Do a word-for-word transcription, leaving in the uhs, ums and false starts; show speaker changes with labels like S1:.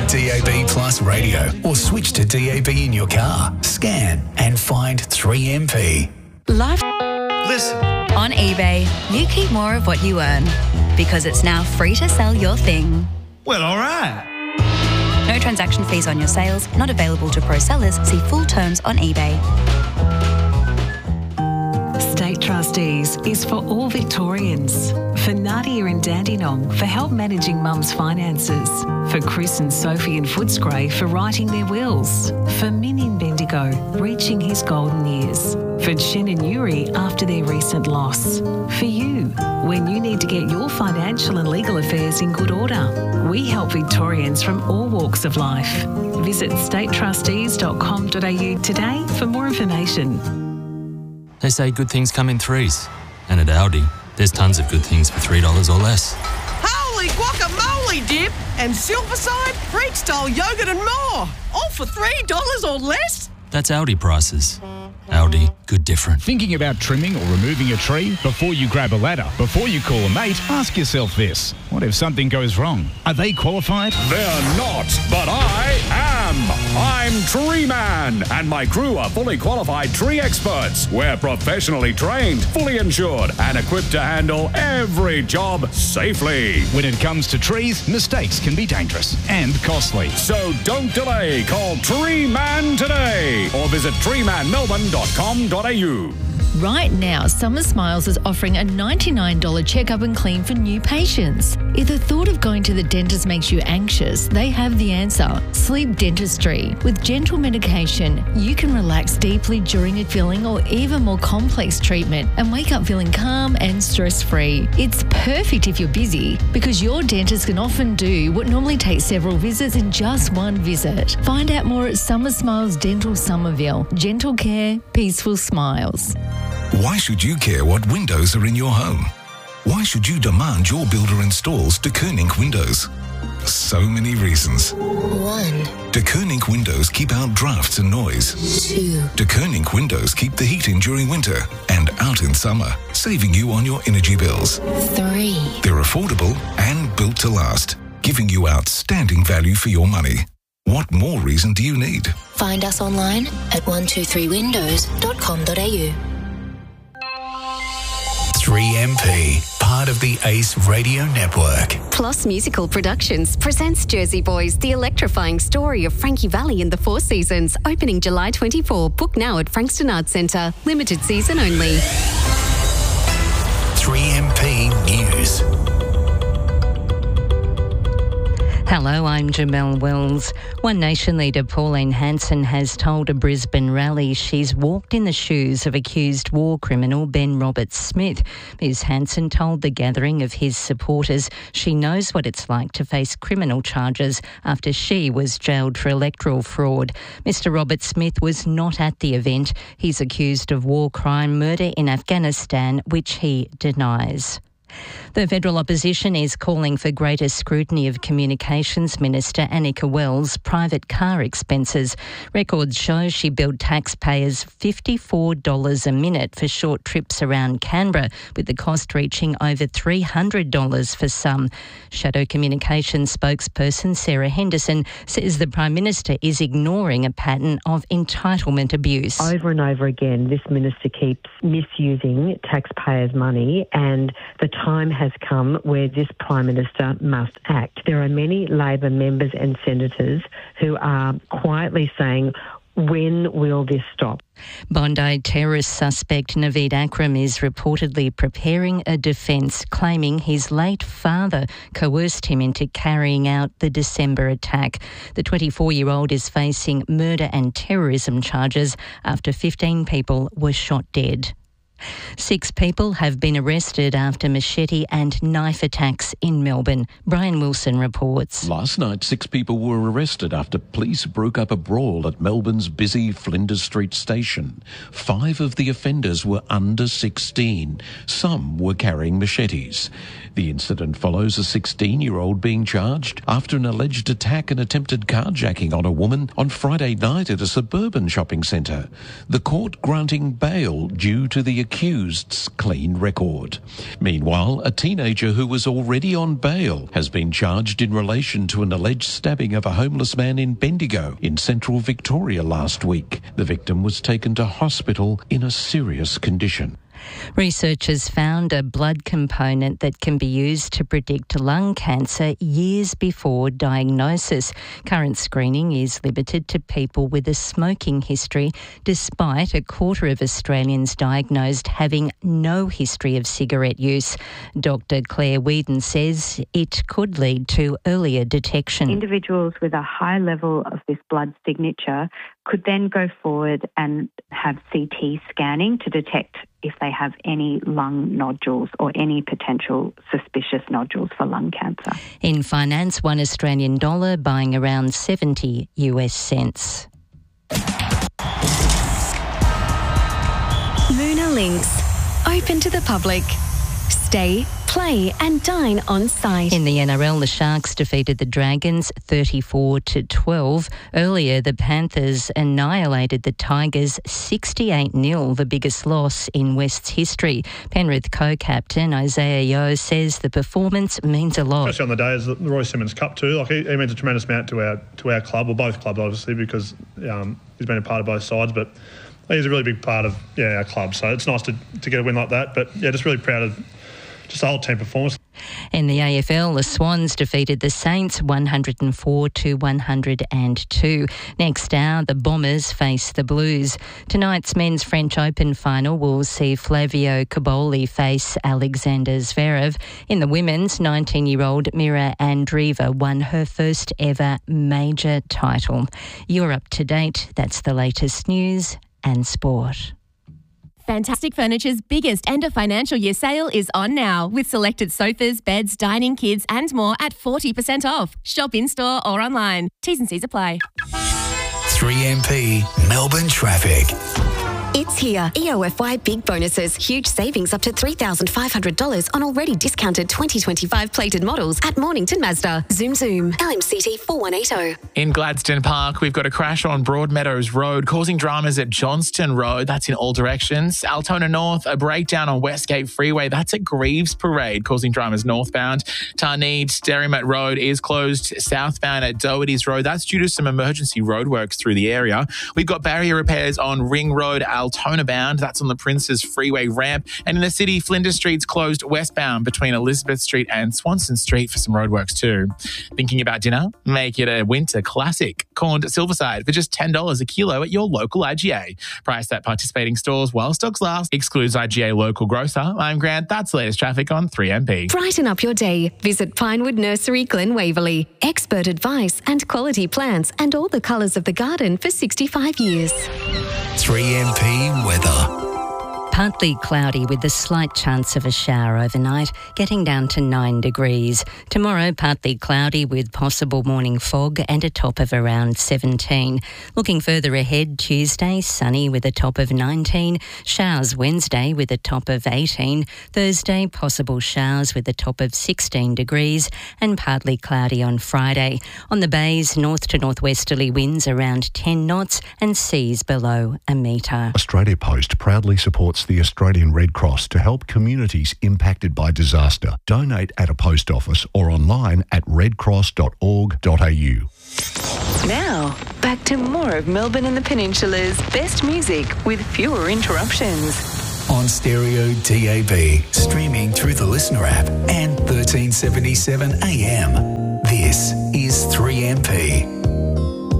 S1: D A B Plus Radio or switch to D A B in your car. Scan and find three M P.
S2: Life.
S3: Listen.
S2: On eBay, you keep more of what you earn because it's now free to sell your thing.
S3: Well, all right.
S2: No transaction fees on your sales, not available to pro sellers. See full terms on eBay.
S4: State Trustees is for all Victorians. For Nadia and Dandenong for help managing mum's finances. For Chris and Sophie in Footscray for writing their wills. For Min in Bendigo, reaching his golden years. For Chen and Yuri after their recent loss. For you, when you need to get your financial and legal affairs in good order. We help Victorians from all walks of life. Visit state trustees dot com dot a u today for more information.
S5: They say good things come in threes. And at Aldi, there's tons of good things for three dollars or less.
S6: Holy guacamole dip and Silverside, Freak-style yogurt and more. All for three dollars or less?
S5: That's Aldi prices. Aldi, good different.
S7: Thinking about trimming or removing a tree? Before you grab a ladder, before you call a mate, ask yourself this. What if something goes wrong? Are they qualified?
S8: They're not, but I am. I'm Tree Man, and my crew are fully qualified tree experts. We're professionally trained, fully insured, and equipped to handle every job safely.
S7: When it comes to trees, mistakes can be dangerous and costly.
S8: So don't delay. Call Tree Man today or visit tree man melbourne dot com dot a u.
S9: Right now, Summer Smiles is offering a ninety-nine dollars checkup and clean for new patients. If the thought of going to the dentist makes you anxious, they have the answer. Sleep Dentistry. With gentle medication, you can relax deeply during a filling or even more complex treatment and wake up feeling calm and stress-free. It's perfect if you're busy because your dentist can often do what normally takes several visits in just one visit. Find out more at Summer Smiles Dental Somerville. Gentle care, peaceful smiles.
S1: Why should you care what windows are in your home? Why should you demand your builder installs De Koning windows? So many reasons.
S10: One.
S1: De Koning windows keep out drafts and noise.
S10: Two.
S1: De Koning windows keep the heat in during winter and out in summer, saving you on your energy bills.
S10: Three.
S1: They're affordable and built to last, giving you outstanding value for your money. What more reason do you need?
S10: Find us online at one two three windows dot com dot a u.
S1: three M P, part of the Ace Radio Network.
S11: Plus Musical Productions presents Jersey Boys, the electrifying story of Frankie Valli in the Four Seasons, opening July twenty-fourth. Book now at Frankston Arts Centre. Limited season only.
S1: three M P News.
S12: Hello, I'm Jamelle Wells. One Nation leader Pauline Hanson has told a Brisbane rally she's walked in the shoes of accused war criminal Ben Roberts-Smith. Miz Hanson told the gathering of his supporters she knows what it's like to face criminal charges after she was jailed for electoral fraud. Mister Roberts-Smith was not at the event. He's accused of war crime murder in Afghanistan, which he denies. The federal opposition is calling for greater scrutiny of Communications Minister Annika Wells' private car expenses. Records show she billed taxpayers fifty-four dollars a minute for short trips around Canberra, with the cost reaching over three hundred dollars for some. Shadow Communications spokesperson Sarah Henderson says the Prime Minister is ignoring a pattern of entitlement abuse.
S13: Over and over again, this minister keeps misusing taxpayers' money, and the time has come where this Prime Minister must act. There are many Labor members and senators who are quietly saying, when will this stop?
S12: Bondi terrorist suspect Naveed Akram is reportedly preparing a defence, claiming his late father coerced him into carrying out the December attack. The twenty-four-year-old is facing murder and terrorism charges after fifteen people were shot dead. Six people have been arrested after machete and knife attacks in Melbourne. Brian Wilson reports.
S14: Last night, six people were arrested after police broke up a brawl at Melbourne's busy Flinders Street station. Five of the offenders were under sixteen. Some were carrying machetes. The incident follows a sixteen-year-old being charged after an alleged attack and attempted carjacking on a woman on Friday night at a suburban shopping centre. The court granting bail due to the accused's clean record. Meanwhile, a teenager who was already on bail has been charged in relation to an alleged stabbing of a homeless man in Bendigo in central Victoria last week. The victim was taken to hospital in a serious condition.
S12: Researchers found a blood component that can be used to predict lung cancer years before diagnosis. Current screening is limited to people with a smoking history, despite a quarter of Australians diagnosed having no history of cigarette use. Doctor Claire Whedon says it could lead to earlier detection.
S15: Individuals with a high level of this blood signature could then go forward and have C T scanning to detect if they have any lung nodules or any potential suspicious nodules for lung cancer.
S12: In finance, one Australian dollar buying around seventy U S cents.
S11: Luna Links, open to the public. Stay, play and dine on site.
S12: In the N R L, the Sharks defeated the Dragons thirty-four to twelve. Earlier, the Panthers annihilated the Tigers sixty-eight nil, the biggest loss in West's history. Penrith co-captain Isaiah Yeo says the performance means a lot.
S16: Especially on the day is the Roy Simmons Cup too. Like he, he means a tremendous amount to our to our club, or both clubs obviously, because um, he's been a part of both sides, but he's a really big part of yeah our club. So it's nice to, to get a win like that. But yeah, just really proud of just the whole team performance.
S12: In the A F L, the Swans defeated the Saints one hundred four to one hundred two. Next hour, the Bombers face the Blues. Tonight's Men's French Open final will see Flavio Cobolli face Alexander Zverev. In the women's, nineteen-year-old Mira Andreeva won her first ever major title. You're up to date. That's the latest news and sport.
S17: Fantastic Furniture's biggest end of financial year sale is on now, with selected sofas, beds, dining, kids and more at forty percent off. Shop in-store or online. T's and C's apply.
S18: three M P Melbourne traffic.
S11: It's here. E O F Y big bonuses. Huge savings up to three thousand five hundred dollars on already discounted twenty twenty-five plated models at Mornington Mazda. Zoom Zoom. L M C T four one eight zero.
S19: In Gladstone Park, we've got a crash on Broadmeadows Road causing dramas at Johnston Road. That's in all directions. Altona North, a breakdown on Westgate Freeway. That's at Greaves Parade causing dramas northbound. Tarneed, Derrimut Road is closed southbound at Doherty's Road. That's due to some emergency roadworks through the area. We've got barrier repairs on Ring Road, Altona bound. That's on the Princes Freeway ramp. And in the city, Flinders Street's closed westbound between Elizabeth Street and Swanson Street for some roadworks too. Thinking about dinner? Make it a winter classic. Corned silverside for just ten dollars a kilo at your local I G A. Priced at participating stores while stocks last. Excludes I G A local grocer. I'm Grant. That's the latest traffic on three M P.
S11: Brighten up your day. Visit Pinewood Nursery, Glen Waverley. Expert advice and quality plants and all the colours of the garden for sixty-five years.
S18: three M P weather.
S12: Partly cloudy with a slight chance of a shower overnight, getting down to nine degrees. Tomorrow, partly cloudy with possible morning fog and a top of around seventeen. Looking further ahead, Tuesday, sunny with a top of nineteen. Showers Wednesday with a top of eighteen. Thursday, possible showers with a top of sixteen degrees and partly cloudy on Friday. On the bays, north to northwesterly winds around ten knots and seas below a metre.
S20: Australia Post proudly supports the Australian Red Cross to help communities impacted by disaster. Donate at a post office or online at red cross dot org dot a u.
S21: Now, back to more of Melbourne and the Peninsula's best music with fewer interruptions.
S18: On stereo D A B, streaming through the Listener app and thirteen seventy-seven A M. This is three M P.